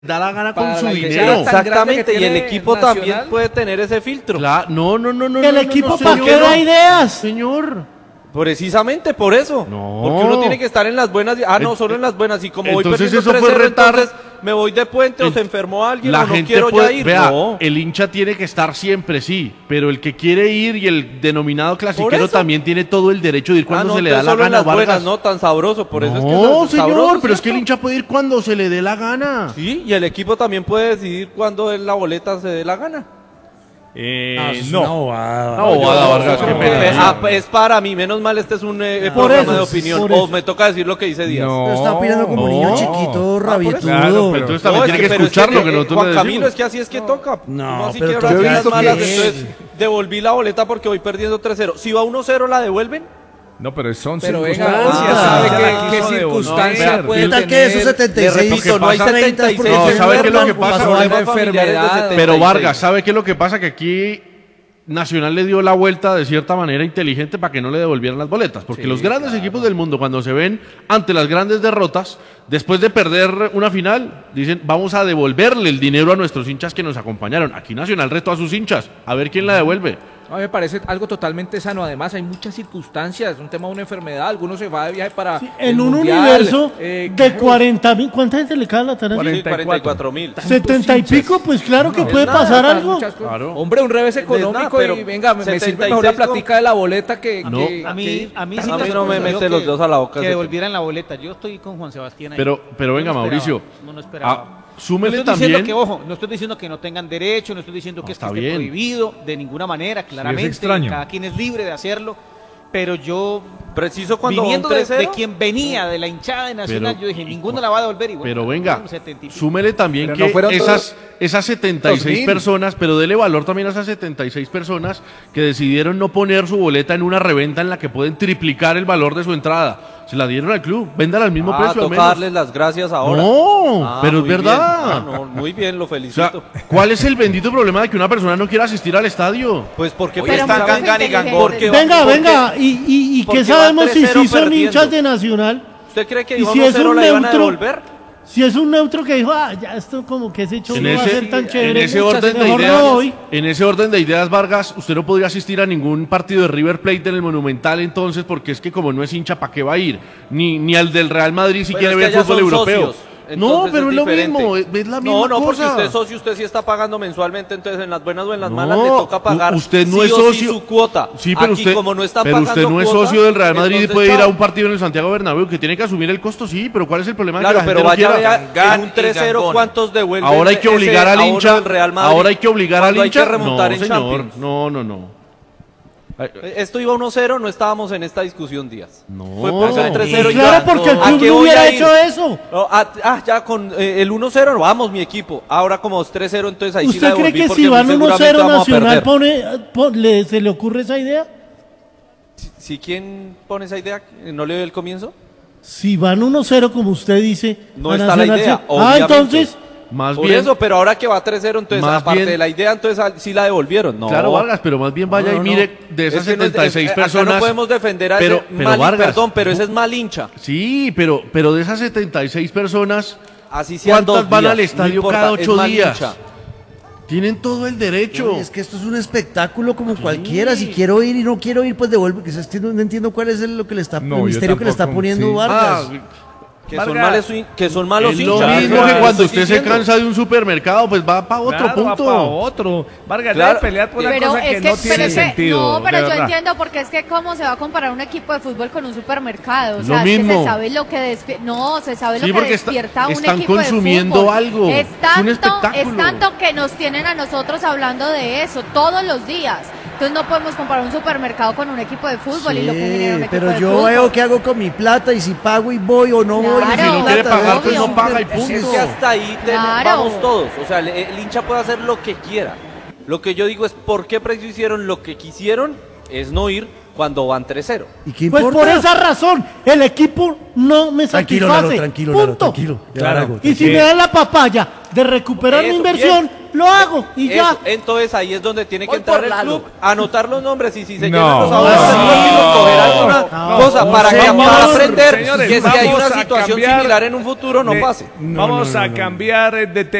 da la gana con Para su la dinero. hinchada tan grande Exactamente, que y el tiene equipo Nacional. también puede tener ese filtro. No, El equipo para señor. qué da ideas. Señor. Precisamente por eso. No. Porque uno tiene que estar en las buenas. No, solo en las buenas. Y como voy Entonces perdiendo eso fue 3-0, retar. entonces me voy de puente o se enfermó alguien La o no gente quiero puede, ya ir. vea, No. el hincha tiene que estar siempre, sí, pero el que quiere ir y el denominado clasiquero eso. también tiene todo el derecho de ir cuando no, se le da la solo en gana, las buenas, Vargas. no tan sabroso. Por eso es que No, es señor, sabroso, pero es que el ¿cierto? hincha puede ir cuando se le dé la gana. Sí, y el equipo también puede decidir cuándo es la boleta se dé la gana. No, Vargas, qué pena. Es para mí, menos mal este es un Por programa eso, de opinión. por O eso. me toca decir lo que dice Díaz. Pero está opinando como un niño no. chiquito, rabietudo. Claro, pero- Entonces también es tiene que pero es escuchar lo que nosotros Juan le Camilo, decimos. es que así es que toca. No, ¿Cómo así pero que tú ahora has las visto malas, que es. entonces devolví la boleta porque voy perdiendo 3-0. Si va 1-0, ¿la devuelven? No, pero son Pero venga, circunstancias. ya sabe Ya la qué quiso circunstancia devolver. puede ¿Qué tal que tener. esos 76 Le repito, no hay 30 es porque 76. No, se ¿sabe qué es lo que enferman, pasa? pasó algo. Una enfermedad. Pero Vargas, ¿sabe qué es lo que pasa? Que aquí Nacional le dio la vuelta de cierta manera inteligente para que no le devolvieran las boletas. Porque los grandes equipos del mundo, cuando se ven ante las grandes derrotas, después de perder una final, dicen, vamos a devolverle el dinero a nuestros hinchas que nos acompañaron. Aquí Nacional retó a sus hinchas, a ver quién la devuelve. A mí me parece algo totalmente sano. Además, hay muchas circunstancias. Un tema de una enfermedad. Algunos se va de viaje para. Sí, el en un mundial, universo claro. de 40.000, ¿cuánta gente le cae a la tarea? 44.000. 70 y pico, pues claro que No, puede es nada pasar para algo. muchas cosas. Claro. Hombre, un revés nada, económico pero y venga, me sirve 76 mejor la con- platica de la boleta que. No. que- A mí sí A mí me no me sorprendió mete los dedos a la boca que ese devolvieran la boleta. Yo estoy con Juan Sebastián ahí. Pero Yo venga, no Mauricio, esperaba, no esperaba. súmele no estoy diciendo también. que, ojo, no estoy diciendo que no tengan derecho, no estoy diciendo que, No, es que está esté bien. prohibido de ninguna manera, claramente. extraño. Cada quien es libre de hacerlo, pero yo, Preciso cuando viniendo va un de 3-0. quien venía, de la hinchada de Nacional, Pero- yo dije, ninguno la va a devolver. Y bueno, Pero venga, fueron 70 y pico. súmele también Pero que no fueron esas 76 2000. personas, pero dele valor también a esas 76 personas que decidieron no poner su boleta en una reventa en la que pueden triplicar el valor de su entrada. Se la dieron al club, véndala al mismo precio al toca menos. darles las gracias ahora. No, pero es muy bien. verdad. No, muy bien, lo O sea, felicito. ¿cuál es el bendito problema de que una persona no quiera asistir al estadio? Pues porque Pero están muchos gangan y inteligentes. porque Venga, ¿y porque qué va sabemos si 3-0 sí son perdiendo. hinchas de Nacional? ¿Usted cree que ¿Y dijo si es 1-0 un la iban a neutro? devolver? Si es un neutro que dijo, ya esto como que ese show En no va a ese, ser tan en chévere, ese orden de mejor ideas, no voy. en ese orden de ideas, Vargas, usted no podría asistir a ningún partido de River Plate en el Monumental entonces, porque es que como no es hincha, ¿para qué va a ir? Ni al del Real Madrid si Pero quiere es que ver allá fútbol son europeo. socios, No, entonces pero es lo diferente. mismo, es la misma No, porque cosa. usted es socio, usted sí está pagando mensualmente, entonces en las buenas o en las No, malas le toca pagar usted no sí es o sí socio. su cuota. Sí, pero Aquí, usted, como no están pero pagando usted no es cuota, socio del Real Madrid y entonces, puede ir a chao. un partido en el Santiago Bernabéu que tiene que asumir el costo, sí, pero ¿cuál es el problema de Claro, que la pero gente vaya no quiera? a ver en un 3-0 Gangón. cuántos devuelven. Ahora hay que obligar ese al ahorro hincha. del Real Madrid Ahora hay que obligar al cuando hay hincha. que remontar No, en señor. Champions. No. Esto iba 1-0, no estábamos en esta discusión, Díaz. No. Fue por ser 3-0 y Claro, ya. porque el ¿A club qué no voy hubiera a ir? hecho eso. No, ya con el 1-0, vamos, mi equipo. Ahora como es 3-0, entonces ahí sí la ¿Usted cree devolví que porque si muy van 1-0 seguramente vamos a Nacional perder. se le ocurre esa idea? ¿Sí, quién pone esa idea? ¿No le doy el comienzo? Si van 1-0 como usted dice, No a está la Nacional idea, sí. obviamente. Entonces, Más Por bien, eso, pero ahora que va 3-0, entonces Más aparte bien- de la idea, entonces sí la devolvieron. No. claro, Vargas, pero más bien vaya y mire de esas Es que no es- 76 acá personas. no podemos defender a pero, ese pero mal, Vargas, perdón, pero ese es mal hincha. Sí, pero de esas 76 personas, Así sean ¿cuántas 2 van días, al estadio no importa, cada es 8 mal días? hincha. Tienen todo el derecho. Oye, es que esto es un espectáculo como cualquiera. Si quiero ir y no quiero ir, pues devuelve. Que es que no entiendo cuál es lo que le está, No, el yo misterio que le está tampoco, poniendo sí. Vargas. Que son malos Es hinchas. lo mismo Claro, que cuando estoy usted se diciendo. cansa de un supermercado, pues va para otro Claro, va punto. pa' otro. Vargas, Claro. debe pelear por una Pero cosa es que que, no pero tiene es que- sentido. no, pero de yo verdad. entiendo porque es que cómo se va a comparar un equipo de fútbol con un supermercado, o Lo sea, es que mismo. se sabe lo que no, se sabe Sí, lo que porque despierta un están equipo consumiendo de fútbol. algo. Es un espectáculo. es tanto que nos tienen a nosotros hablando de eso todos los días. Entonces no podemos comparar un supermercado con un equipo de fútbol y lo que genera un equipo pero de yo fútbol. veo qué hago con mi plata y si pago y voy o no voy. Claro. y Si no quiere pagar, pues obvio. no paga y punto. Es que hasta ahí Claro. vamos todos. O sea, el hincha puede hacer lo que quiera. Lo que yo digo es, ¿por qué precio hicieron lo que quisieron? Es no ir cuando van 3-0. ¿Y qué pues importa? por esa razón, el equipo no me Tranquilo, satisface. Lalo, tranquilo, Lalo, Punto. tranquilo. Claro. Lalo, Y si me dan la papaya de recuperar mi Eso, inversión, lo hago y ya. Entonces ahí es donde tiene que Voy entrar por el Lalo. club, anotar los nombres y si se No. llenan los ahorros No, del partido, coger alguna cosa no, para señor. aprender Señores, que si hay vamos una a situación cambiar similar en un futuro no pase. Vamos a cambiar de tema.